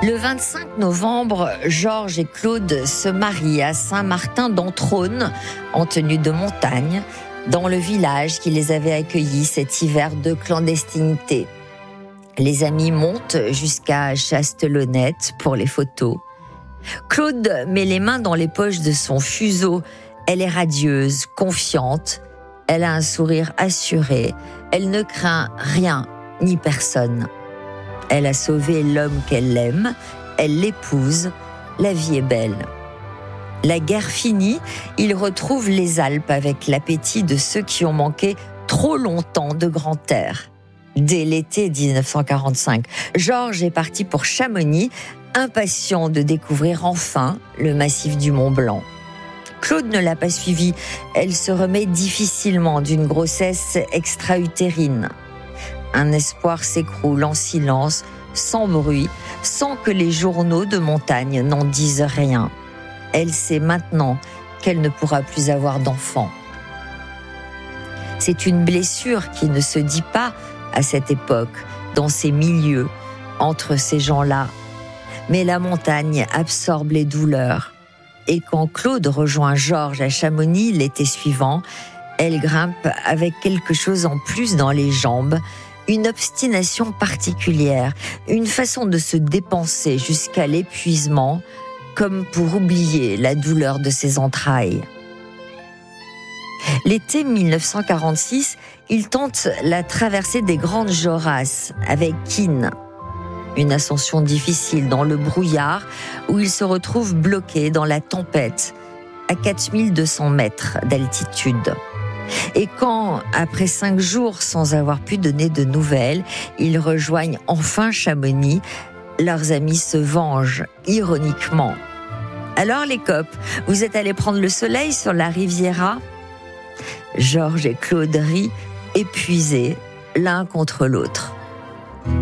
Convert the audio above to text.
Le 25 novembre, Georges et Claude se marient à Saint-Martin-d'Entraunes, en tenue de montagne, dans le village qui les avait accueillis cet hiver de clandestinité. Les amis montent jusqu'à Chastelonnette pour les photos. Claude met les mains dans les poches de son fuseau. Elle est radieuse, confiante. Elle a un sourire assuré. Elle ne craint rien ni personne. Elle a sauvé l'homme qu'elle aime. Elle l'épouse. La vie est belle. La guerre finie, ils retrouvent les Alpes avec l'appétit de ceux qui ont manqué trop longtemps de grand air. Dès l'été 1945, Georges est parti pour Chamonix, impatient de découvrir enfin le massif du Mont Blanc. Claude ne l'a pas suivi. Elle se remet difficilement d'une grossesse extra-utérine. Un espoir s'écroule en silence, sans bruit, sans que les journaux de montagne n'en disent rien. Elle sait maintenant qu'elle ne pourra plus avoir d'enfant. C'est une blessure qui ne se dit pas à cette époque, dans ces milieux, entre ces gens-là. Mais la montagne absorbe les douleurs. Et quand Claude rejoint Georges à Chamonix l'été suivant, elle grimpe avec quelque chose en plus dans les jambes, une obstination particulière, une façon de se dépenser jusqu'à l'épuisement, comme pour oublier la douleur de ses entrailles. L'été 1946, il tente la traversée des Grandes Jorasses avec Keane. Une ascension difficile dans le brouillard où il se retrouve bloqué dans la tempête à 4200 mètres d'altitude. Et quand, après 5 jours sans avoir pu donner de nouvelles, ils rejoignent enfin Chamonix, leurs amis se vengent ironiquement. Alors les cops, vous êtes allés prendre le soleil sur la Riviera ? Georges et Claude rient, épuisés l'un contre l'autre.